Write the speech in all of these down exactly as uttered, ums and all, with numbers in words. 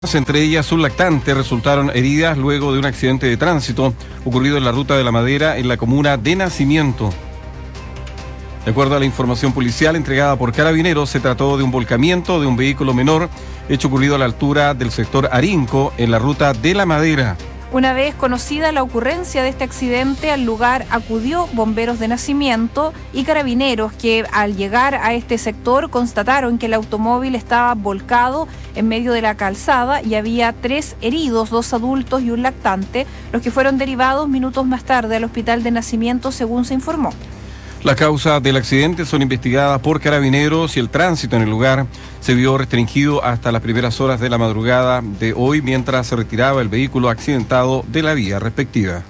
Entre ellas un lactante, resultaron heridas luego de un accidente de tránsito ocurrido en la Ruta de la Madera en la comuna de Nacimiento. De acuerdo a la información policial entregada por Carabineros, se trató de un volcamiento de un vehículo menor, hecho ocurrido a la altura del sector Arinco, en la Ruta de la Madera. Una vez conocida la ocurrencia de este accidente, al lugar acudió Bomberos de Nacimiento y Carabineros, que al llegar a este sector constataron que el automóvil estaba volcado en medio de la calzada y había tres heridos, dos adultos y un lactante, los que fueron derivados minutos más tarde al hospital de Nacimiento, según se informó. Las causas del accidente son investigadas por Carabineros y el tránsito en el lugar se vio restringido hasta las primeras horas de la madrugada de hoy mientras se retiraba el vehículo accidentado de la vía respectiva.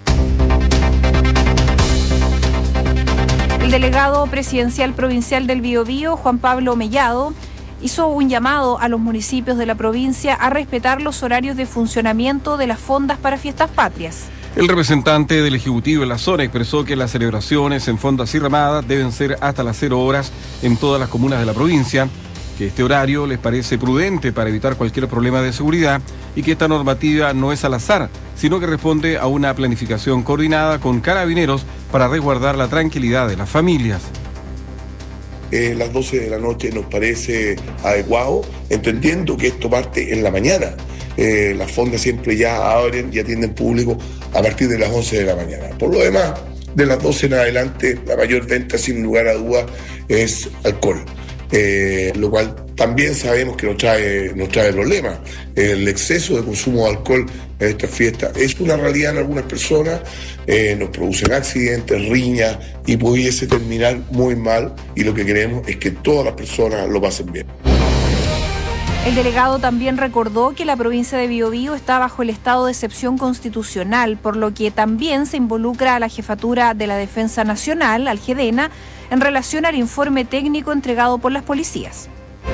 El delegado presidencial provincial del Biobío, Juan Pablo Mellado, hizo un llamado a los municipios de la provincia a respetar los horarios de funcionamiento de las fondas para fiestas patrias. El representante del Ejecutivo en la zona expresó que las celebraciones en fondas y ramadas deben ser hasta las cero horas en todas las comunas de la provincia, que este horario les parece prudente para evitar cualquier problema de seguridad y que esta normativa no es al azar, sino que responde a una planificación coordinada con Carabineros para resguardar la tranquilidad de las familias. Eh, las doce de la noche nos parece adecuado, entendiendo que esto parte en la mañana. Eh, las fondas siempre ya abren y atienden público a partir de las once de la mañana. Por lo demás, de las doce en adelante, la mayor venta, sin lugar a dudas, es alcohol. Eh, lo cual también sabemos que nos trae, nos trae problemas. El exceso de consumo de alcohol en estas fiestas es una realidad en algunas personas, eh, nos producen accidentes, riñas y pudiese terminar muy mal, y lo que queremos es que todas las personas lo pasen bien. El delegado también recordó que la provincia de Biobío está bajo el estado de excepción constitucional, por lo que también se involucra a la Jefatura de la Defensa Nacional, al GEDENA, en relación al informe técnico entregado por las policías.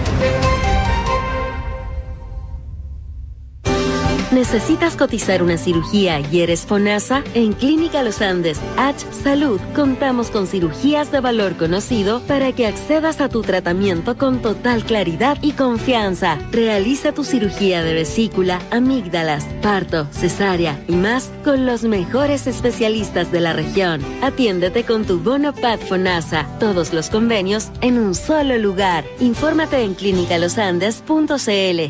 ¿Necesitas cotizar una cirugía y eres FONASA? En Clínica Los Andes H Salud contamos con cirugías de valor conocido para que accedas a tu tratamiento con total claridad y confianza. Realiza tu cirugía de vesícula, amígdalas, parto, cesárea y más con los mejores especialistas de la región. Atiéndete con tu bono P A D FONASA. Todos los convenios en un solo lugar. Infórmate en clínica los andes punto c l.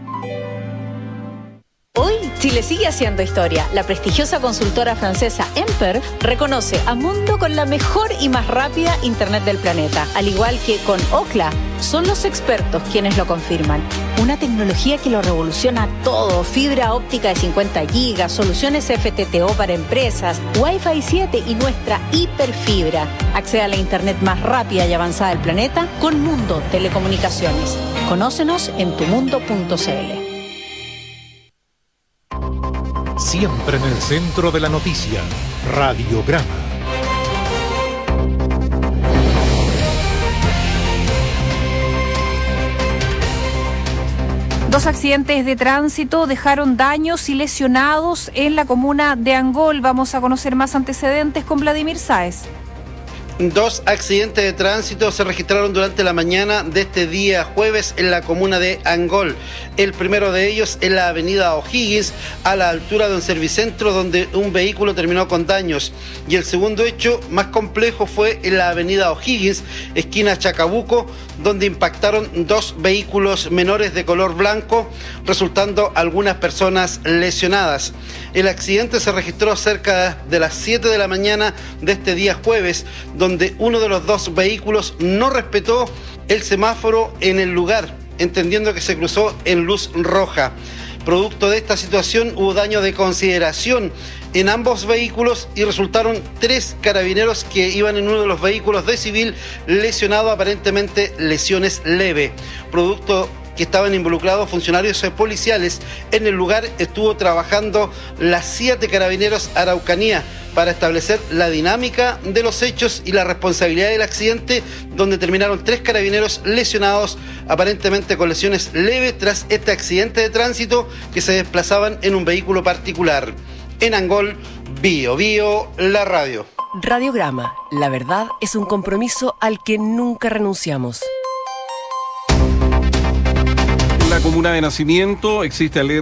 Hoy, Chile sigue haciendo historia. La prestigiosa consultora francesa Emper reconoce a Mundo con la mejor y más rápida Internet del planeta. Al igual que con Ookla, son los expertos quienes lo confirman. Una tecnología que lo revoluciona todo. Fibra óptica de cincuenta gigas, soluciones F T T O para empresas, Wi-Fi siete y nuestra hiperfibra. Accede a la Internet más rápida y avanzada del planeta con Mundo Telecomunicaciones. Conócenos en tu mundo punto c l. Siempre en el centro de la noticia, Radiograma. Dos accidentes de tránsito dejaron daños y lesionados en la comuna de Angol. Vamos a conocer más antecedentes con Vladimir Sáez. Dos accidentes de tránsito se registraron durante la mañana de este día jueves en la comuna de Angol. El primero de ellos en la avenida O'Higgins, a la altura de un servicentro donde un vehículo terminó con daños. Y el segundo hecho más complejo fue en la avenida O'Higgins, esquina Chacabuco, donde impactaron dos vehículos menores de color blanco, resultando algunas personas lesionadas. El accidente se registró cerca de las siete de la mañana de este día jueves, donde uno de los dos vehículos no respetó el semáforo en el lugar, entendiendo que se cruzó en luz roja. Producto de esta situación hubo daño de consideración en ambos vehículos y resultaron tres carabineros que iban en uno de los vehículos de civil lesionado, aparentemente lesiones leves. Producto que estaban involucrados funcionarios policiales. En el lugar estuvo trabajando las siete Carabineros Araucanía para establecer la dinámica de los hechos y la responsabilidad del accidente, donde terminaron tres carabineros lesionados, aparentemente con lesiones leves, tras este accidente de tránsito que se desplazaban en un vehículo particular. En Angol, Bio Bio, la radio. Radiograma, la verdad es un compromiso al que nunca renunciamos. la comuna de Nacimiento existe alerta